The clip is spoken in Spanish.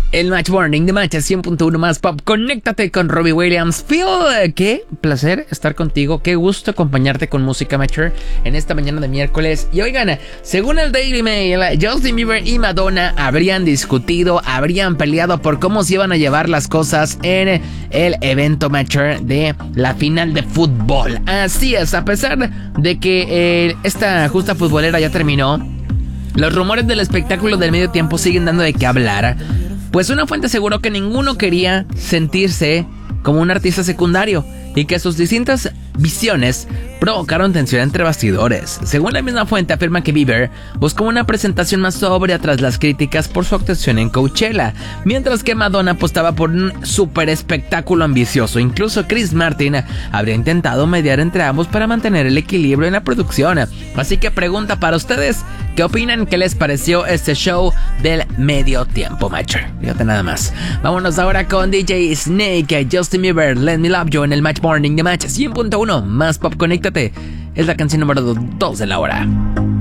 El Match Morning de Match 100.1 más pop. Conéctate con Robbie Williams. Phil, qué placer estar contigo. Qué gusto acompañarte con música Matcher en esta mañana de miércoles. Y oigan, según el Daily Mail, Justin Bieber y Madonna habrían discutido, habrían peleado por cómo se iban a llevar las cosas en el evento Matcher de la final de fútbol. Así es, a pesar de que esta justa futbolera ya terminó, los rumores del espectáculo del medio tiempo siguen dando de qué hablar. Pues una fuente aseguró que ninguno quería sentirse como un artista secundario y que sus distintas visiones provocaron tensión entre bastidores. Según la misma fuente, afirma que Bieber buscó una presentación más sobria tras las críticas por su actuación en Coachella, mientras que Madonna apostaba por un super espectáculo ambicioso. Incluso Chris Martin habría intentado mediar entre ambos para mantener el equilibrio en la producción. Así que pregunta para ustedes, ¿qué opinan? ¿Qué les pareció este show del medio tiempo Matcher? Fíjate nada más. Vámonos ahora con DJ Snake, Justin Bieber, Let Me Love You en el Match Morning de Match 100.1 más pop. Conéctate. Es la canción número 2 de la hora.